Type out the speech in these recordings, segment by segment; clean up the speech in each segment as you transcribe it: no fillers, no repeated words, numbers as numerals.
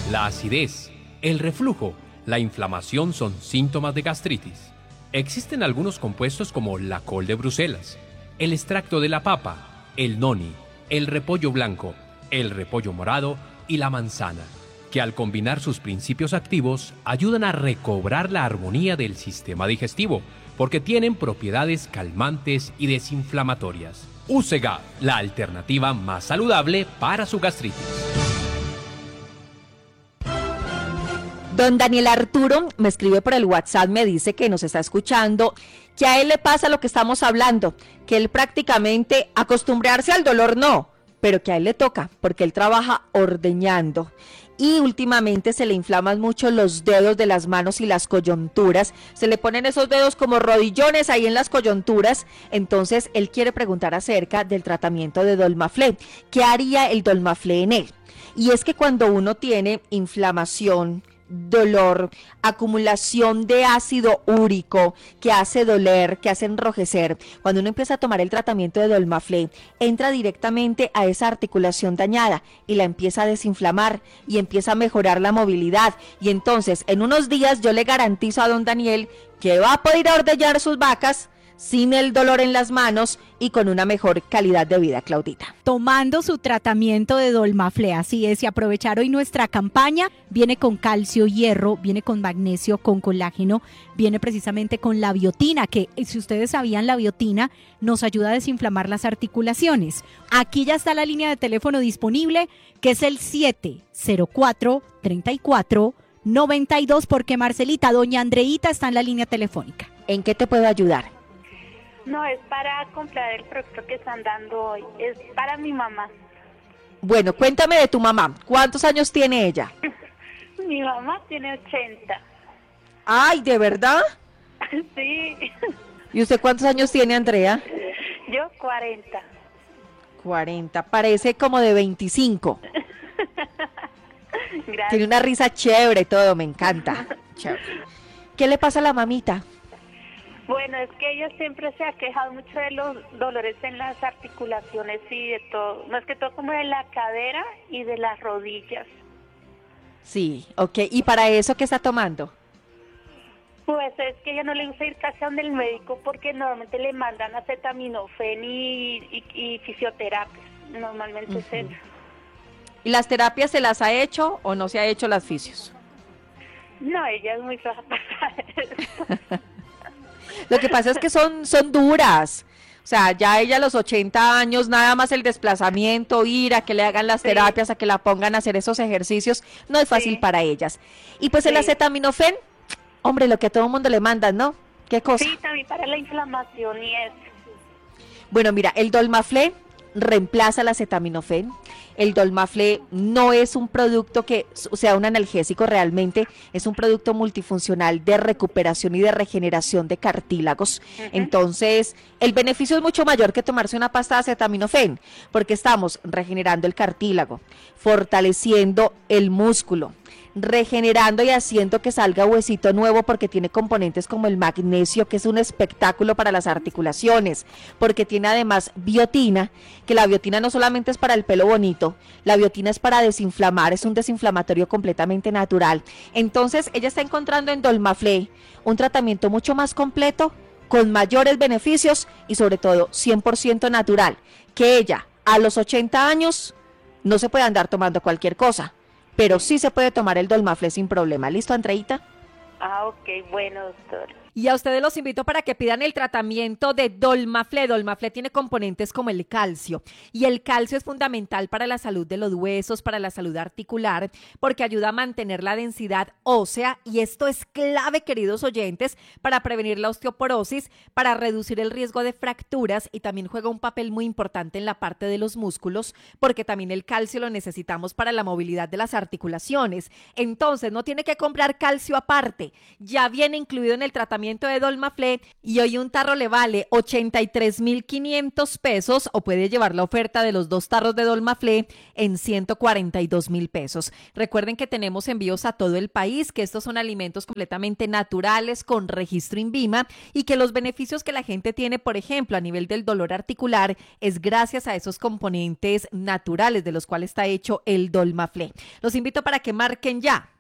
La acidez, el reflujo, la inflamación son síntomas de gastritis. Existen algunos compuestos como la col de Bruselas, el extracto de la papa, el noni, el repollo blanco, el repollo morado y la manzana, que al combinar sus principios activos ayudan a recobrar la armonía del sistema digestivo, porque tienen propiedades calmantes y desinflamatorias. Úsega, la alternativa más saludable para su gastritis. Don Daniel Arturo me escribe por el WhatsApp, me dice que nos está escuchando, que a él le pasa lo que estamos hablando, que él prácticamente acostumbrarse al dolor no, pero que a él le toca, porque él trabaja ordeñando. Y últimamente se le inflaman mucho los dedos de las manos y las coyunturas, se le ponen esos dedos como rodillones ahí en las coyunturas. Entonces él quiere preguntar acerca del tratamiento de Dolmaflé. ¿Qué haría el Dolmaflé en él? Y es que cuando uno tiene inflamación, dolor, acumulación de ácido úrico que hace doler, que hace enrojecer, cuando uno empieza a tomar el tratamiento de Dolmaflé, entra directamente a esa articulación dañada y la empieza a desinflamar y empieza a mejorar la movilidad. Y entonces en unos días yo le garantizo a don Daniel que va a poder ordeñar sus vacas sin el dolor en las manos y con una mejor calidad de vida, Claudita. Tomando su tratamiento de Dolmaflé, así es, y aprovechar hoy nuestra campaña, viene con calcio, hierro, viene con magnesio, con colágeno, viene precisamente con la biotina, que si ustedes sabían, la biotina nos ayuda a desinflamar las articulaciones. Aquí ya está la línea de teléfono disponible, que es el 704-34-92, porque Marcelita, doña Andreita está en la línea telefónica. ¿En qué te puedo ayudar? No, es para comprar el producto que están dando hoy. Es para mi mamá. Bueno, cuéntame de tu mamá. ¿Cuántos años tiene ella? Mi mamá tiene 80. Ay, ¿de verdad? Sí. ¿Y usted cuántos años tiene, Andrea? Yo 40. 40. Parece como de 25. Gracias. Tiene una risa chévere, todo, me encanta. Chévere. ¿Qué le pasa a la mamita? Bueno, es que ella siempre se ha quejado mucho de los dolores en las articulaciones y de todo, más que todo como de la cadera y de las rodillas. Sí, ok. ¿Y para eso qué está tomando? Pues es que ella no le gusta ir casi a donde el médico porque normalmente le mandan acetaminofén y fisioterapias. Normalmente es eso. ¿Y las terapias se las ha hecho o no se ha hecho las fisios? No, ella es muy floja para eso. Lo que pasa es que son duras. O sea, ya ella a los 80 años, nada más el desplazamiento, ir a que le hagan las terapias, a que la pongan a hacer esos ejercicios, no es fácil para ellas. Y pues el acetaminofén, hombre, lo que a todo el mundo le mandan, ¿no? ¿Qué cosa? Sí, también para la inflamación y eso. Bueno, mira, el Dolmaflé reemplaza el acetaminofén. El Dolmaflé no es un producto que sea un analgésico, realmente es un producto multifuncional de recuperación y de regeneración de cartílagos. Entonces, el beneficio es mucho mayor que tomarse una pasta de acetaminofén, porque estamos regenerando el cartílago, fortaleciendo el músculo, regenerando y haciendo que salga huesito nuevo, porque tiene componentes como el magnesio, que es un espectáculo para las articulaciones, porque tiene además biotina, que la biotina no solamente es para el pelo bonito, la biotina es para desinflamar, es un desinflamatorio completamente natural. Entonces ella está encontrando en Dolmaflé un tratamiento mucho más completo, con mayores beneficios y sobre todo 100% natural, que ella a los 80 años no se puede andar tomando cualquier cosa, pero sí se puede tomar el Dolmaflé sin problema. ¿Listo, Andreita? Ah, ok, bueno, doctor. Y a ustedes los invito para que pidan el tratamiento de Dolmaflé. Dolmaflé tiene componentes como el calcio, y el calcio es fundamental para la salud de los huesos, para la salud articular, porque ayuda a mantener la densidad ósea, y esto es clave, queridos oyentes, para prevenir la osteoporosis, para reducir el riesgo de fracturas, y también juega un papel muy importante en la parte de los músculos, porque también el calcio lo necesitamos para la movilidad de las articulaciones. Entonces no tiene que comprar calcio aparte, ya viene incluido en el tratamiento tratamiento de Dolmaflé y hoy un tarro le vale 83.500 pesos o puede llevar la oferta de los 2 tarros de Dolmaflé en 142.000 pesos. Recuerden que tenemos envíos a todo el país, que estos son alimentos completamente naturales con registro INVIMA y que los beneficios que la gente tiene, por ejemplo, a nivel del dolor articular es gracias a esos componentes naturales de los cuales está hecho el Dolmaflé. Los invito para que marquen ya.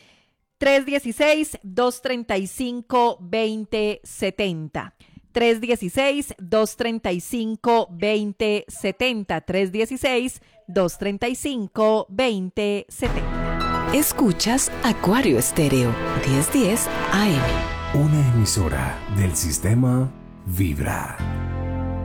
316-235-2070. 316-235-2070. 316-235-2070. Escuchas Acuario Estéreo 1010 AM. Una emisora del sistema Vibra.